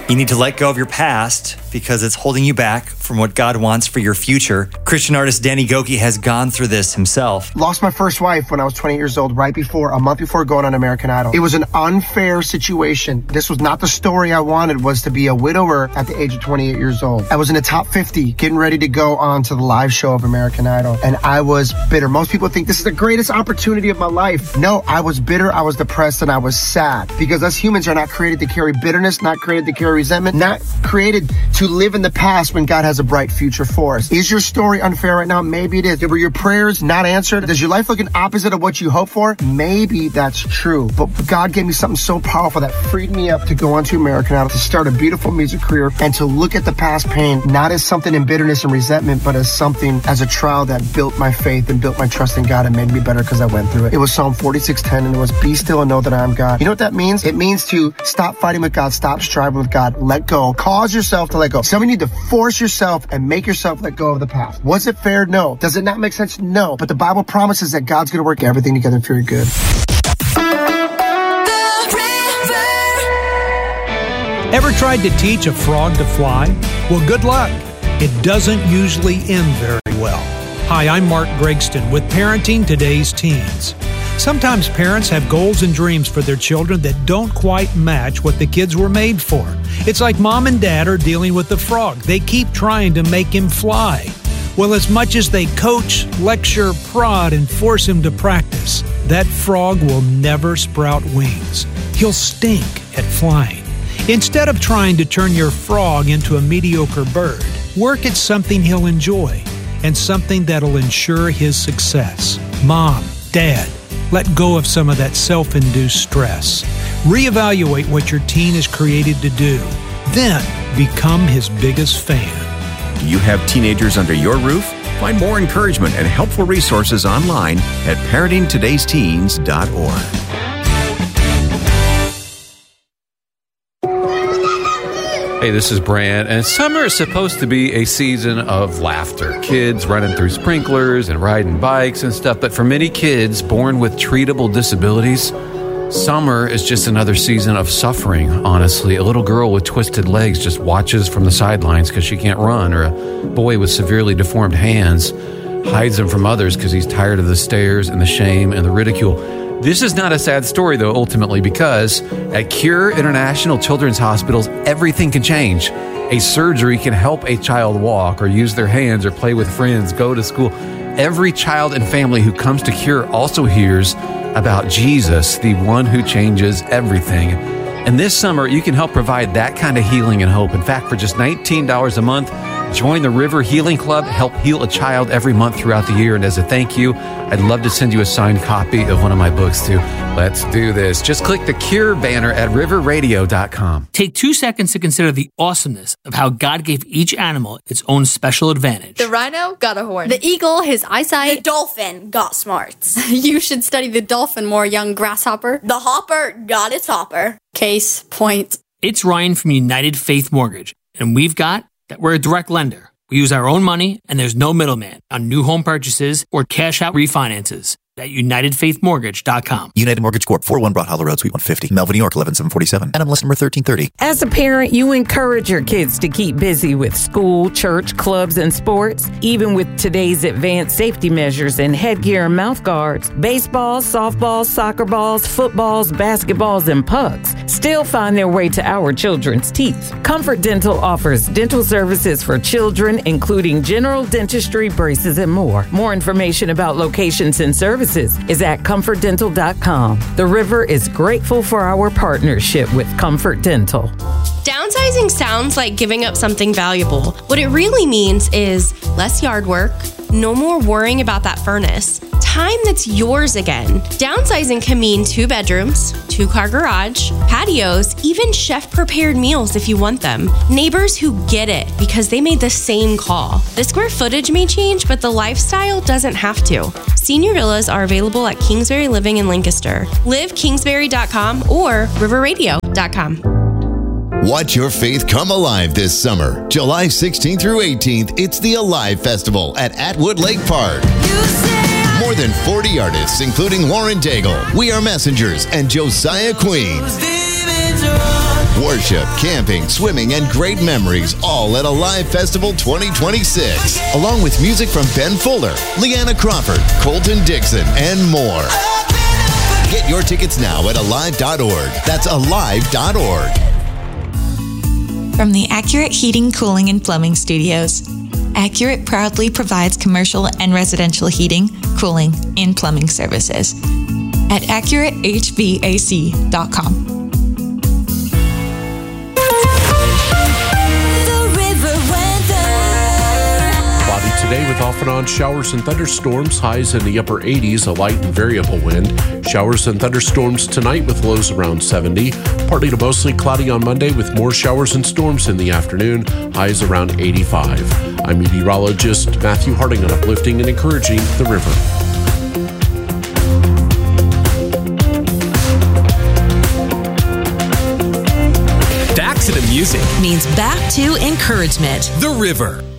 You need to let go of your past because it's holding you back from what God wants for your future. Christian artist Danny Gokey has gone through this himself. Lost my first wife when I was 20 years old, a month before going on American Idol. It was an unfair situation. This was not the story I wanted, was to be a widower at the age of 28 years old. I was in the top 50, getting ready to go on to the live show of American Idol, and I was bitter. Most people think this is the greatest opportunity of my life. No, I was bitter, I was depressed, and I was sad, because us humans are not created to carry bitterness, not created to carry resentment, not created to live in the past when God has a bright future for us. Is your story unfair right now? Maybe it is. Were your prayers not answered? Does your life look an opposite of what you hoped for? Maybe that's true. But God gave me something so powerful that freed me up to go on to American Idol, to start a beautiful music career, and to look at the past pain not as something in bitterness and resentment, but as something, as a trial that built my faith and built my trust in God and made me better because I went through it. It was Psalm 46:10, and it was, be still and know that I am God. You know what that means? It means to stop fighting with God, stop striving with God, let go, cause yourself to let go. Some of you need to force yourself and make yourself let go of the past. Was it fair? No. Does it not make sense? No. But the Bible promises that God's going to work everything together for your good. Ever tried to teach a frog to fly? Well, good luck. It doesn't usually end very well. Hi, I'm Mark Gregston with Parenting Today's Teens. Sometimes parents have goals and dreams for their children that don't quite match what the kids were made for. It's like mom and dad are dealing with the frog. They keep trying to make him fly. Well, as much as they coach, lecture, prod, and force him to practice, that frog will never sprout wings. He'll stink at flying. Instead of trying to turn your frog into a mediocre bird, work at something he'll enjoy and something that'll ensure his success. Mom, Dad, let go of some of that self-induced stress. Reevaluate what your teen is created to do. Then become his biggest fan. Do you have teenagers under your roof? Find more encouragement and helpful resources online at parentingtodaysteens.org. Hey, this is Brand, and summer is supposed to be a season of laughter. Kids running through sprinklers and riding bikes and stuff, but for many kids born with treatable disabilities, summer is just another season of suffering, honestly. A little girl with twisted legs just watches from the sidelines because she can't run, or a boy with severely deformed hands hides them from others because he's tired of the stares and the shame and the ridicule. This is not a sad story, though, ultimately, because at Cure International Children's Hospitals, everything can change. A surgery can help a child walk or use their hands or play with friends, go to school. Every child and family who comes to Cure also hears about Jesus, the one who changes everything. And this summer, you can help provide that kind of healing and hope. In fact, for just $19 a month, join the River Healing Club, help heal a child every month throughout the year. And as a thank you, I'd love to send you a signed copy of one of my books too. Let's do this. Just click the Cure banner at riverradio.com. Take 2 seconds to consider the awesomeness of how God gave each animal its own special advantage. The rhino got a horn. The eagle, his eyesight. The dolphin got smarts. You should study the dolphin more, young grasshopper. The hopper got its hopper. Case point. It's Ryan from United Faith Mortgage, and we've got that we're a direct lender. We use our own money, and there's no middleman on new home purchases or cash out refinances at UnitedFaithMortgage.com. United Mortgage Corp. 401 Broad Hollow Road, Suite 150, Melville, New York, 11747. NMLS number 1330. As a parent, you encourage your kids to keep busy with school, church, clubs, and sports. Even with today's advanced safety measures and headgear and mouth guards, baseballs, softballs, soccer balls, footballs, basketballs, and pucks still find their way to our children's teeth. Comfort Dental offers dental services for children, including general dentistry, braces, and more. More information about locations and services is at ComfortDental.com. The River is grateful for our partnership with Comfort Dental. Downsizing sounds like giving up something valuable. What it really means is less yard work, no more worrying about that furnace, time that's yours again. Downsizing can mean 2 bedrooms, 2-car garage, patios, even chef-prepared meals if you want them. Neighbors who get it because they made the same call. The square footage may change, but the lifestyle doesn't have to. Senior villas are available at Kingsbury Living in Lancaster. LiveKingsbury.com or RiverRadio.com. Watch your faith come alive this summer. July 16th through 18th, it's the Alive Festival at Atwood Lake Park. More than 40 artists, including Lauren Daigle, We Are Messengers, and Josiah Queen. worship, camping, swimming, and great memories, all at Alive Festival 2026. Along with music from Ben Fuller, Leanna Crawford, Colton Dixon, and more. Get your tickets now at alive.org. That's alive.org. From the Accurate Heating, Cooling, and Plumbing Studios, Accurate proudly provides commercial and residential heating, cooling, and plumbing services at AccurateHVAC.com. Today with off and on showers and thunderstorms, highs in the upper 80s, a light and variable wind. Showers and thunderstorms tonight with lows around 70. Partly to mostly cloudy on Monday with more showers and storms in the afternoon, highs around 85. I'm meteorologist Matthew Harding on Uplifting and Encouraging the River. Back to the music means back to encouragement. The River.